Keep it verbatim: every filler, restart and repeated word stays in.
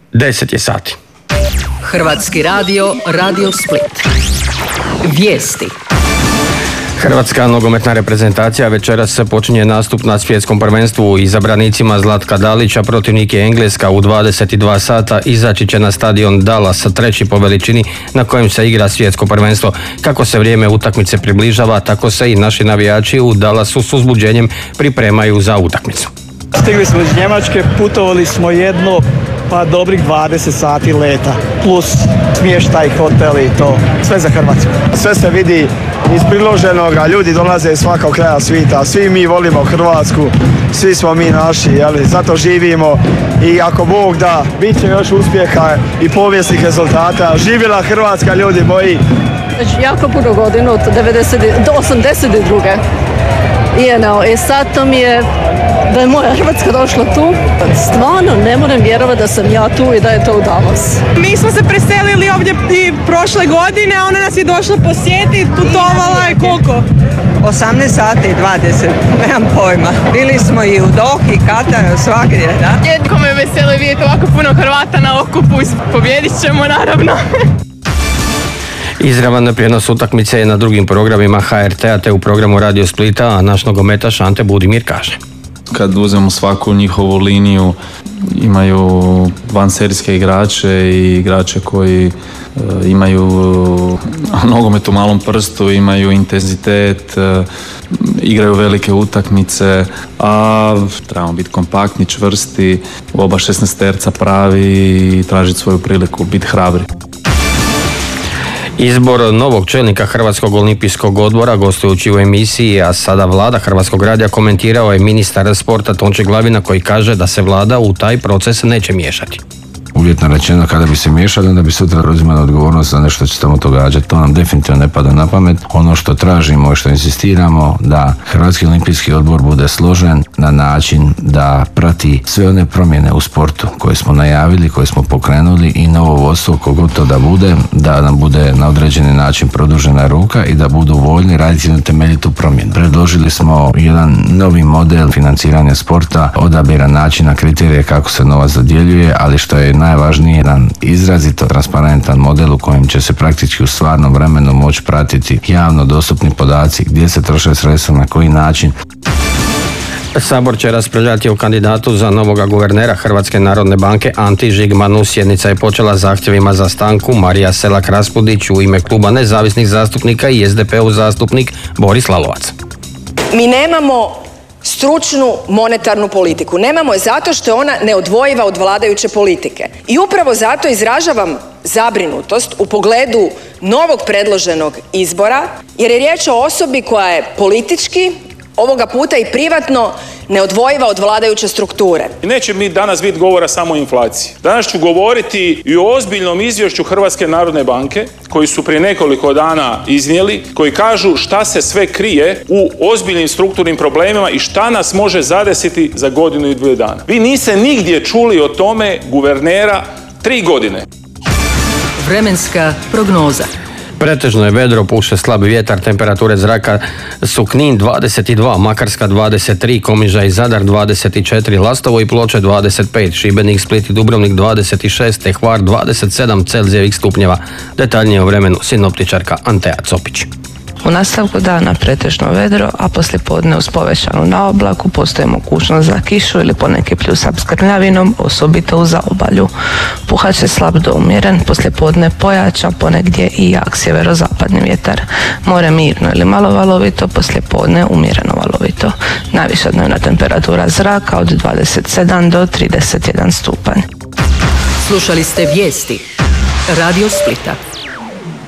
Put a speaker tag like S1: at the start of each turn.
S1: deset je sati.
S2: Hrvatski radio, Radio Split. Vijesti.
S1: Hrvatska nogometna reprezentacija večeras se počinje nastup na svjetskom prvenstvu. Izabranicima Zlatka Dalića protivnik je Engleska. U dvadeset dva sata izaći će na stadion Dallas, treći po veličini na kojem se igra svjetsko prvenstvo. Kako se vrijeme utakmice približava, tako se i naši navijači u Dallasu s uzbuđenjem pripremaju za utakmicu.
S3: Stigli smo iz Njemačke, putovali smo jedno pa dobrih dvadeset sati leta, plus smještaj, hotel i to, sve za Hrvatsku. Sve se vidi iz priloženoga, ljudi dolaze iz svakog kraja svijeta, svi mi volimo Hrvatsku, svi smo mi naši, jeli, zato živimo i ako Bog da, bit će još uspjeha i povijesnih rezultata. Živjela Hrvatska, ljudi moji!
S4: Već jako puno godina, od osamdeset druge I, no, i sad to mi je da je moja Hrvatska došla tu. Stvarno ne moram vjerovati da sam ja tu i da je to u Dallas.
S5: Mi smo se preselili ovdje i prošle godine, ona nas je došla posjetiti, putovala je koliko?
S6: osamnaest sati i dvadeset, nemam pojma. Bili smo i u Dohi, Kataru, svagdje, da?
S5: Jednako me veseli vidjeti ovako puno Hrvata na okupu i pobjedit ćemo naravno.
S1: Izravan prijenos utakmice je na drugim programima H R T-a te u programu Radio Splita, a naš nogometaš Ante Budimir kaže.
S7: Kad uzmemo svaku njihovu liniju, imaju vanserijske igrače i igrače koji e, imaju nogomet u malom prstu, imaju intenzitet, e, igraju velike utakmice, a trebamo biti kompaktni, čvrsti, oba šesnaesterca pravi i tražiti svoju priliku, biti hrabri.
S1: Izbor novog čelnika Hrvatskog olimpijskog odbora gostujući u emisiji A sada Vlada Hrvatskog radija komentirao je ministar sporta Tonči Glavina koji kaže da se Vlada u taj proces neće miješati.
S8: Uvjetno rečeno, kada bi se miješali, onda bi sutra uzimali odgovornost za nešto što će tamo događati. To nam definitivno ne pada na pamet. Ono što tražimo i što insistiramo da Hrvatski olimpijski odbor bude složen na način da prati sve one promjene u sportu koje smo najavili, koje smo pokrenuli i novo vodstvo kogod to da bude, da nam bude na određeni način produžena ruka i da budu voljni raditi na temeljitu promjenu. Predložili smo jedan novi model financiranja sporta, odabira načina, kriterije kako se novac dodjeljuje, ali što je najvažnije, jedan izrazito transparentan model u kojem će se praktički u stvarnom vremenu moći pratiti javno dostupni podaci gdje se troše sredstva, na koji način.
S1: Sabor će raspravljati o kandidatu za novoga guvernera Hrvatske narodne banke Anti Žigmanu. Sjednica je počela zahtjevima za stanku. Marija Selak Raspudić u ime kluba nezavisnih zastupnika i S D P-ov zastupnik Boris Lalovac.
S9: Mi nemamo stručnu monetarnu politiku. Nemamo je zato što je ona neodvojiva od vladajuće politike. I upravo zato izražavam zabrinutost u pogledu novog predloženog izbora, jer je riječ o osobi koja je politički, ovoga puta i privatno, neodvojiva od vladajuće strukture.
S10: I neće mi danas biti govora samo o inflaciji. Danas ću govoriti i o ozbiljnom izvješću Hrvatske narodne banke, koji su prije nekoliko dana iznijeli, koji kažu šta se sve krije u ozbiljnim strukturnim problemima i šta nas može zadesiti za godinu i dvije dana. Vi niste nigdje čuli o tome guvernera tri godine.
S2: Vremenska prognoza.
S1: Pretežno je vedro, puše slab vjetar, temperature zraka su Knin dvadeset dva, Makarska dvadeset tri, Komiža i Zadar dvadeset četiri, Lastovo i Ploče dvadeset pet, Šibenik, Split i Dubrovnik dvadeset šest, te Hvar dvadeset sedam Celzijevih stupnjeva. Detaljnije o vremenu sinoptičarka Antea Copić.
S11: U nastavku dana pretežno vedro, a poslijepodne uz povećanu naoblaku postoji mogućnost za kišu ili poneki pljusak s grmljavinom, osobito u zaobalju. Puhat će slab do umjeren, poslijepodne pojača, ponegdje i jak sjeverozapadni vjetar. More mirno ili malo valovito, poslijepodne umjereno valovito. Najviša dnevna temperatura zraka od dvadeset sedam do trideset jedan stupanj.
S2: Slušali ste vijesti Radio Splita.